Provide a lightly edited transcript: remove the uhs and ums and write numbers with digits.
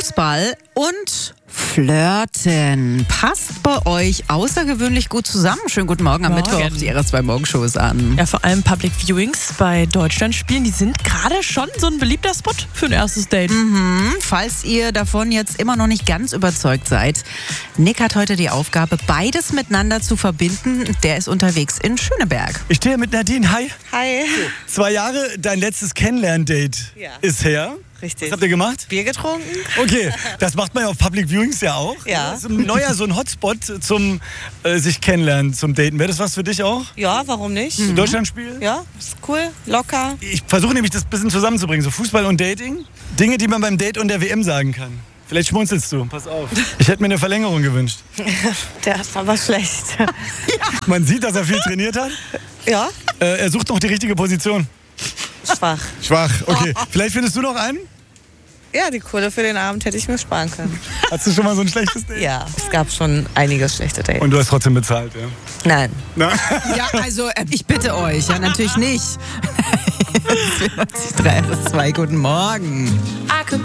Fußball und Flirten. Passt bei euch außergewöhnlich gut zusammen. Schönen guten Morgen am Mittwoch. Die RS2 Morgenshows an. Ja, vor allem Public Viewings bei Deutschlandspielen, die sind gerade schon so ein beliebter Spot für ein erstes Date. Falls ihr davon jetzt immer noch nicht ganz überzeugt seid, Nick hat heute die Aufgabe, beides miteinander zu verbinden. Der ist unterwegs in Schöneberg. Ich stehe mit Nadine. Hi. Hi. 2 Jahre, dein letztes Kennenlern-Date ist her. Richtig. Was habt ihr gemacht? Bier getrunken? Okay, das macht man ja auf Public Viewings ja auch. Ja. Das ist ein neuer so ein Hotspot zum sich kennenlernen, zum Daten. Wäre das was für dich auch? Ja, warum nicht? Deutschlandspiel? Ja, ist cool, locker. Ich versuche nämlich das ein bisschen zusammenzubringen, so Fußball und Dating. Dinge, die man beim Date und der WM sagen kann. Vielleicht schmunzelst du, pass auf. Ich hätte mir eine Verlängerung gewünscht. Der ist aber schlecht. Man sieht, dass er viel trainiert hat. Ja, Er sucht noch die richtige Position. schwach. Schwach, okay. Vielleicht findest du noch einen? Ja, die Kohle für den Abend hätte ich mir sparen können. Hast du schon mal so ein schlechtes Date? Ja, es gab schon einige schlechte Dates. Und du hast trotzdem bezahlt, ja? Nein. Na? Ja, also ich bitte euch. Ja, natürlich nicht. 3 RS2, guten Morgen.